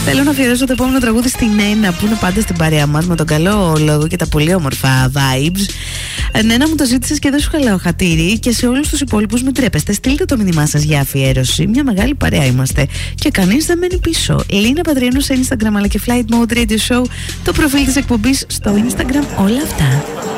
Θέλω να αφιερώσω το επόμενο τραγούδι στην Νένα, που είναι πάντα στην παρέα μας με τον καλό λόγο και τα πολύ όμορφα vibes. Νένα, μου το ζήτησες και δεν σου χαλάω χατήρι. Και σε όλους τους υπόλοιπους μην τρέπεστε. Στείλτε το μήνυμά σας για αφιέρωση. Μια μεγάλη παρέα είμαστε και κανείς δεν μένει πίσω. Λίνα Πατριανού σε Instagram αλλά και Flight Mode Radio Show, το προφίλ της εκπομπής στο Instagram. Όλα αυτά.